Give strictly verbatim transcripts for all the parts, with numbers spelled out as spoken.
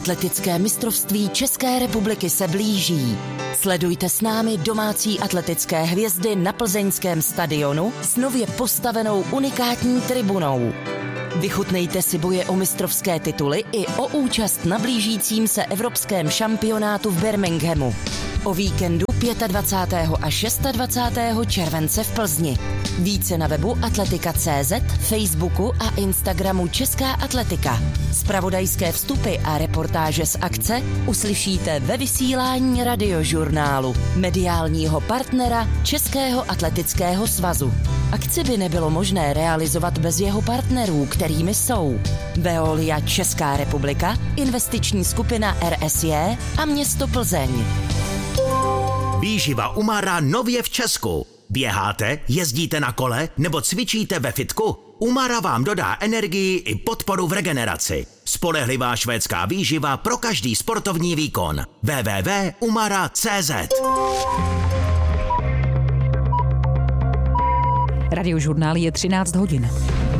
Atletické mistrovství České republiky se blíží. Sledujte s námi domácí atletické hvězdy na plzeňském stadionu s nově postavenou unikátní tribunou. Vychutnejte si boje o mistrovské tituly i o účast na blížícím se evropském šampionátu v Birminghamu. O víkendu dvacátého pátého a dvacátého šestého července v Plzni. Více na webu atletika tečka cé zet, Facebooku a Instagramu Česká atletika. Zpravodajské vstupy a reportáže z akce uslyšíte ve vysílání Radiožurnálu, mediálního partnera Českého atletického svazu. Akci by nebylo možné realizovat bez jeho partnerů, kterými jsou Veolia Česká republika, investiční skupina R S J a město Plzeň. Výživa Umara nově v Česku. Běháte, jezdíte na kole nebo cvičíte ve fitku? Umara vám dodá energii i podporu v regeneraci. Spolehlivá švédská výživa pro každý sportovní výkon. w w w tečka umara tečka cé zet. Radiožurnál je třináct hodin.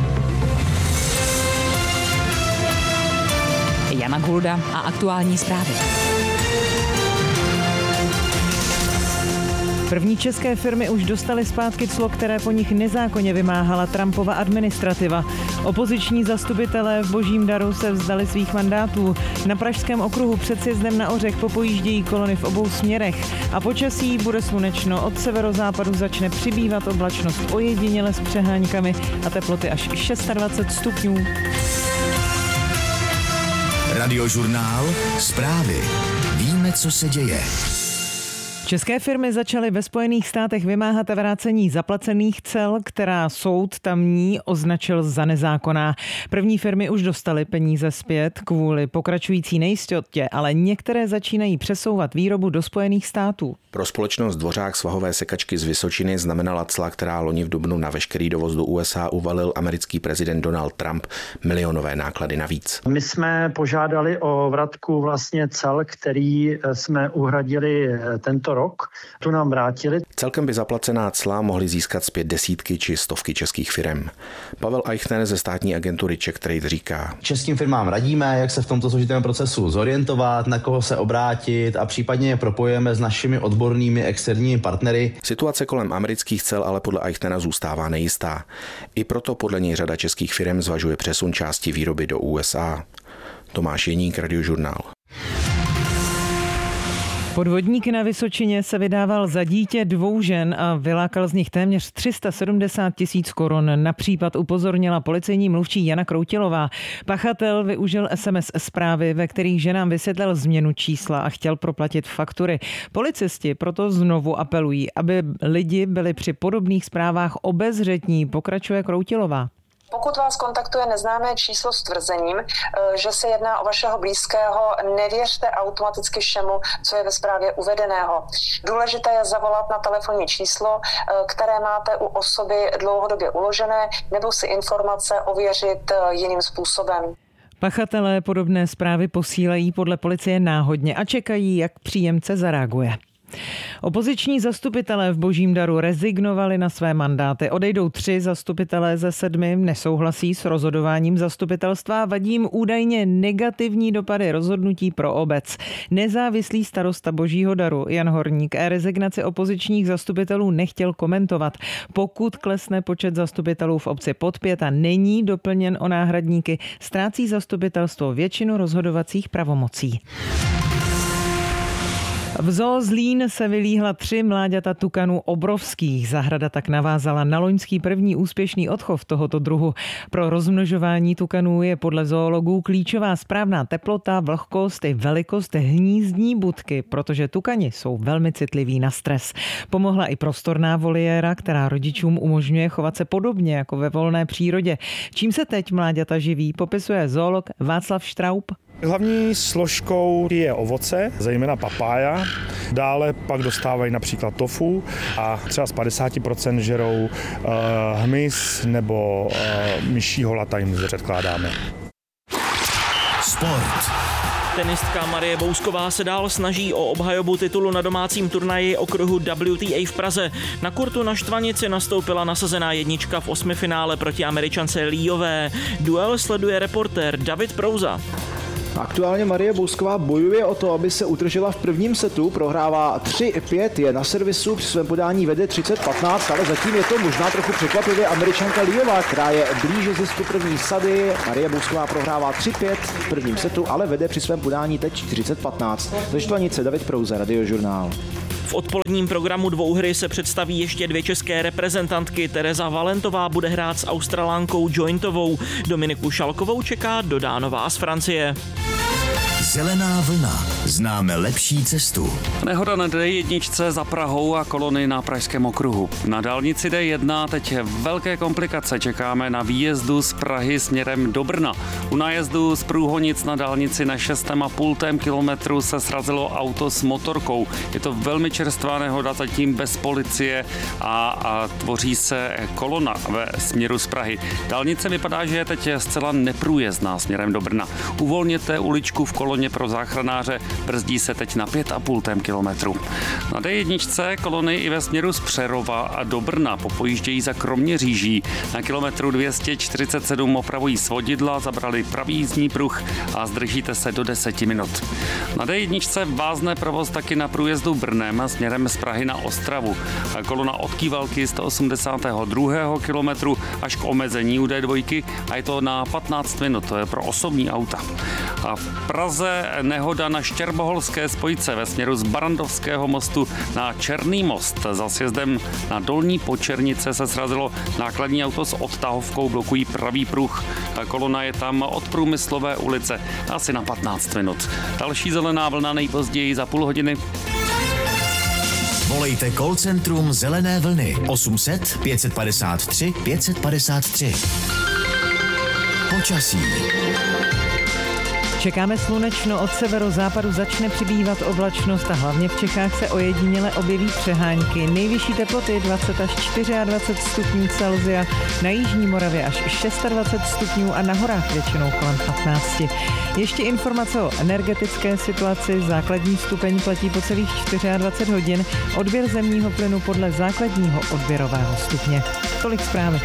Jana Gulda a aktuální zprávy. První české firmy už dostaly zpátky clo, které po nich nezákonně vymáhala Trumpova administrativa. Opoziční zastupitelé v Božím Daru se vzdali svých mandátů. Na Pražském okruhu před sjezdem na Ořech popojíždějí kolony v obou směrech. A počasí bude slunečno. Od severozápadu začne přibývat oblačnost ojediněle s přeháňkami a teploty až dvacet šest stupňů. Radiožurnál. Zprávy. Víme, co se děje. České firmy začaly ve Spojených státech vymáhat vrácení zaplacených cel, která soud tamní označil za nezákonná. První firmy už dostaly peníze zpět kvůli pokračující nejistotě, ale některé začínají přesouvat výrobu do Spojených států. Pro společnost Dvořák svahové sekačky z Vysočiny znamenala cla, která loni v dubnu na veškerý dovoz do U S A uvalil americký prezident Donald Trump, milionové náklady navíc. My jsme požádali o vratku vlastně cel, který jsme uhradili tento rok. Tu nám vrátili. Celkem by zaplacená cla mohly získat zpět desítky či stovky českých firem. Pavel Eichner ze státní agentury Czech Trade říká: Českým firmám radíme, jak se v tomto složitém procesu zorientovat, na koho se obrátit a případně je propojujeme s našimi odbornými externími partnery. Situace kolem amerických cel ale podle Eichnera zůstává nejistá. I proto podle něj řada českých firem zvažuje přesun části výroby do U S A. Tomáš Jeník, Radiožurnál. Podvodník na Vysočině se vydával za dítě dvou žen a vylákal z nich téměř tři sta sedmdesát tisíc korun. Na případ upozornila policejní mluvčí Jana Kroutilová. Pachatel využil es em es zprávy, ve kterých ženám vysvětlil změnu čísla a chtěl proplatit faktury. Policisti proto znovu apelují, aby lidi byli při podobných zprávách obezřetní, pokračuje Kroutilová. Pokud vás kontaktuje neznámé číslo s tvrzením, že se jedná o vašeho blízkého, nevěřte automaticky všemu, co je ve zprávě uvedeného. Důležité je zavolat na telefonní číslo, které máte u osoby dlouhodobě uložené, nebo si informace ověřit jiným způsobem. Pachatelé podobné zprávy posílají podle policie náhodně a čekají, jak příjemce zareaguje. Opoziční zastupitelé v Božím Daru rezignovali na své mandáty. Odejdou tři zastupitelé ze sedmi, nesouhlasí s rozhodováním zastupitelstva, vadí jim údajně negativní dopady rozhodnutí pro obec. Nezávislý starosta Božího Daru Jan Horník rezignaci opozičních zastupitelů nechtěl komentovat. Pokud klesne počet zastupitelů v obci pod pět a není doplněn o náhradníky, ztrácí zastupitelstvo většinu rozhodovacích pravomocí. V zoo Zlín se vylíhla tři mláďata tukanů obrovských. Zahrada tak navázala na loňský první úspěšný odchov tohoto druhu. Pro rozmnožování tukanů je podle zoologů klíčová správná teplota, vlhkost i velikost hnízdní budky, protože tukani jsou velmi citliví na stres. Pomohla i prostorná voliéra, která rodičům umožňuje chovat se podobně jako ve volné přírodě. Čím se teď mláďata živí, popisuje zoolog Václav Štraub. Hlavní složkou je ovoce, zejména papája. Dále pak dostávají například tofu a třeba z padesát procent žerou uh, hmyz nebo uh, myší holata jim předkládáme. Sport. Tenistka Marie Bousková se dál snaží o obhajobu titulu na domácím turnaji okruhu W T A v Praze. Na kurtu na Štvanici nastoupila nasazená jednička v osmifinále proti Američance Líové. Duel sleduje reportér David Prouza. Aktuálně Marie Bousková bojuje o to, aby se udržela v prvním setu, prohrává tři pět, je na servisu, při svém podání vede třicet patnáct, ale zatím je to možná trochu překvapivě Američanka Liová, která je blíže zisku první sady. Marie Bousková prohrává tři pět v prvním setu, ale vede při svém podání teď čtyřicet patnáct. Ze Štvanice David Prouza, Radiožurnál. V odpoledním programu dvouhry se představí ještě dvě české reprezentantky. Tereza Valentová bude hrát s Australánkou Jointovou. Dominiku Šalkovou čeká Dodánová z Francie. Zelená vlna. Známe lepší cestu. Nehoda na D jedna za Prahou a kolony na Pražském okruhu. Na dálnici D jedna teď velké komplikace. Čekáme na výjezdu z Prahy směrem do Brna. U nájezdu z Průhonic na dálnici na šestém a půl kilometru se srazilo auto s motorkou. Je to velmi čerstvá nehoda, zatím bez policie a, a tvoří se kolona ve směru z Prahy. Dálnice vypadá, že je teď zcela neprůjezdná směrem do Brna. Uvolněte uličku v koloně pro záchranáře, brzdí se teď na pět a půl kilometru. Na D jedna kolony i ve směru z Přerova a do Brna popojíždějí za Kroměříží. Na kilometru dvě stě čtyřicet sedm opravují svodidla, zabrali pravý jízdní pruh a zdržíte se do deseti minut. Na D jedna vázne provoz taky na průjezdu Brnem směrem z Prahy na Ostravu. Kolona od Kývalky sto osmdesátého druhého kilometru až k omezení u D dva a je to na patnáct minut, to je pro osobní auta. A v Praze nehoda na Štěrboholské spojce ve směru z Barandovského mostu na Černý most. Za sjezdem na Dolní Počernice se srazilo nákladní auto s odtahovkou, blokují pravý pruh. Kolona je tam od Průmyslové ulice asi na patnáct minut. Další zelená vlna nejpozději za půl hodiny. Volejte call centrum Zelené vlny osm set pět padesát tři pět padesát tři. Počasí. Čekáme slunečno, od severozápadu začne přibývat oblačnost a hlavně v Čechách se ojediněle objeví přehánky. Nejvyšší teploty dvacet až dvacet čtyři stupňů Celsia, na jižní Moravě až dvacet šest stupňů a na horách většinou kolem patnáct. Ještě informace o energetické situaci. Základní stupeň platí po celých dvacet čtyři hodin, odběr zemního plynu podle základního odběrového stupně. Tolik zprávy.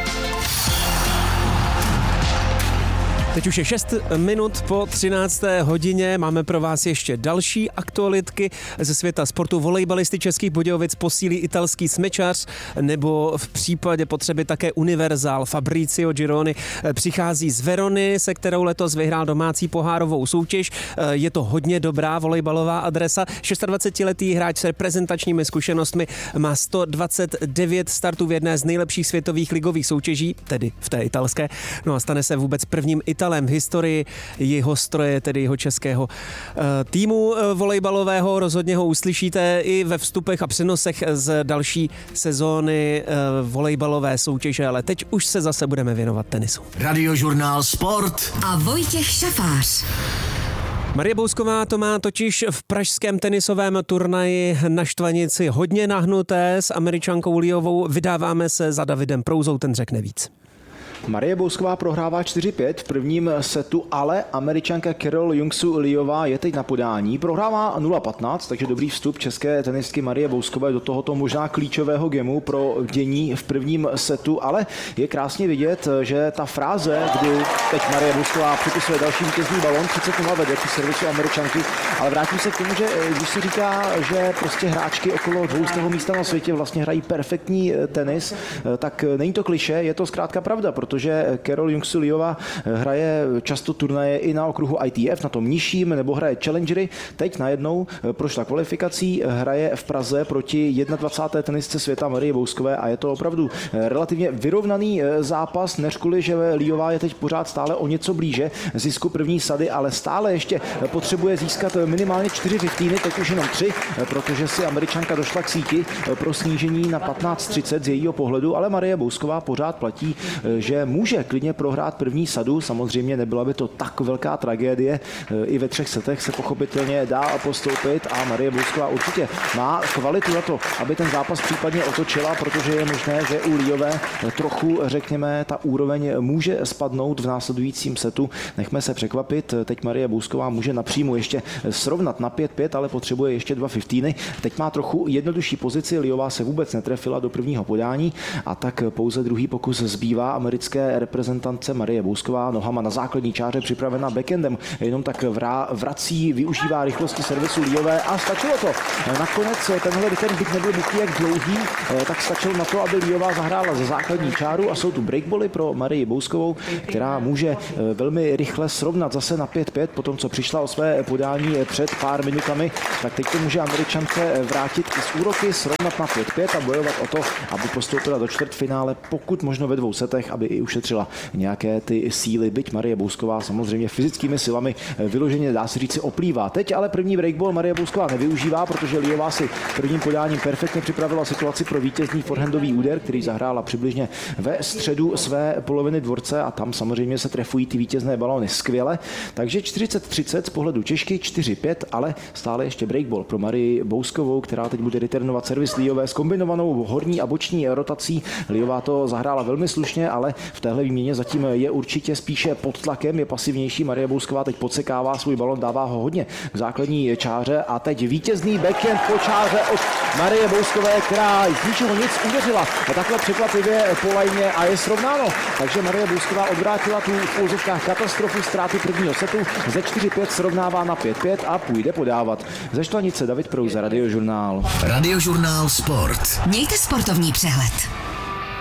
Teď už je šest minut po třinácté hodině. Máme pro vás ještě další aktualitky ze světa sportu. Volejbalisty Českých Budějovic posílí italský smyčař, nebo v případě potřeby také univerzál Fabrizio Gironi přichází z Verony, se kterou letos vyhrál domácí pohárovou soutěž. Je to hodně dobrá volejbalová adresa. dvacetšestiletý hráč s reprezentačními zkušenostmi má sto dvacet devět startů v jedné z nejlepších světových ligových soutěží, tedy v té italské. No a stane se vůbec prvním Italem v historii jeho stroje, tedy jeho českého týmu volejbalového. Rozhodně ho uslyšíte i ve vstupech a přenosech z další sezóny volejbalové soutěže, ale teď už se zase budeme věnovat tenisu. Radiožurnál Sport a Vojtěch Šafář. Marie Bousková to má totiž v pražském tenisovém turnaji na Štvanici hodně nahnuté. S Američankou Liovou vydáváme se za Davidem Prouzou, ten řekne víc. Marie Bousková prohrává čtyři pět v prvním setu, ale Američanka Carol Jungsu Liová je teď na podání. Prohrává nula patnáct, takže dobrý vstup české tenistky Marie Bouskové do tohoto možná klíčového gemu pro dění v prvním setu, ale je krásně vidět, že ta fráze, kdy teď Marie Bousková připisuje další vítězný balon, třicet nula vede při servisu Američanky, ale vrátím se k tomu, že když se říká, že prostě hráčky okolo dvoustého místa na světě vlastně hrají perfektní tenis, tak není to klišé, je to zkrátka pravda, protože Carol Jungsu Liová hraje často turnaje i na okruhu I T F, na tom nižším, nebo hraje challengery. Teď najednou prošla kvalifikací, hraje v Praze proti dvacáté první tenistce světa Marie Bouskové a je to opravdu relativně vyrovnaný zápas, než kvůli, že Liová je teď pořád stále o něco blíže zisku první sady, ale stále ještě potřebuje získat minimálně čtyři fiftíny, teď už jenom tři, protože si Američanka došla k síti pro snížení na patnáct třicet z jejího pohledu, ale Marie Bousková pořád platí, že může klidně prohrát první sadu, samozřejmě nebyla by to tak velká tragédie, i ve třech setech se pochopitelně dá postoupit a Marie Bousková určitě má kvalitu na to, aby ten zápas případně otočila, protože je možné, že u Liové trochu, řekněme, ta úroveň může spadnout v následujícím setu. Nechme se překvapit, teď Marie Bousková může napřímo ještě srovnat na pět pět, ale potřebuje ještě dva fiftíny. Teď má trochu jednodušší pozici, Liová se vůbec netrefila do prvního podání a tak pouze druhý pokus zbývá americké české reprezentance Marie Bousková, nohama na základní čáře připravená backendem, jenom tak vrá, vrací, využívá rychlosti servisu Líové a stačilo to. Nakonec tenhle weekend, byť nebyl buchý jak dlouhý, tak stačilo na to, aby Líová zahrála za základní čáru a jsou tu breakbally pro Marii Bouskovou, která může velmi rychle srovnat zase na pět pět, potom co přišla o své podání před pár minutami, tak teď to může Američance vrátit i z úroky, srovnat na pět pět a bojovat o to, aby postoupila do čtvrtfinále, pokud možno ve dvou setech, aby i ušetřila nějaké ty síly, byť Marie Bousková samozřejmě fyzickými silami vyloženě, dá se říci, oplývá. Teď ale první breakball Marie Bousková nevyužívá, protože Líová si prvním podáním perfektně připravila situaci pro vítězný forehandový úder, který zahrála přibližně ve středu své poloviny dvorce a tam samozřejmě se trefují ty vítězné balóny skvěle. Takže čtyřicet třicet z pohledu Češky, čtyři pět, ale stále ještě breakball pro Marii Bouskovou, která teď bude returnovat servis Líové s kombinovanou horní a boční rotací. Líová to zahrála velmi slušně, ale v téhle výměně zatím je určitě spíše pod tlakem, je pasivnější. Marie Bousková teď podsekává svůj balon, dává ho hodně k základní čáře a teď vítězný backhand po čáře od Marie Bouskové, která z ničeho nic udeřila a takhle překvapivě po lajně a je srovnáno. Takže Marie Bousková odvrátila tu v úzovkách katastrofu, ztrátu prvního setu, ze čtyři pět srovnává na pět pět a půjde podávat. Ze Štvanice David Prouza, Radiožurnál. Radiožurnál Sport. Mějte sportovní přehled.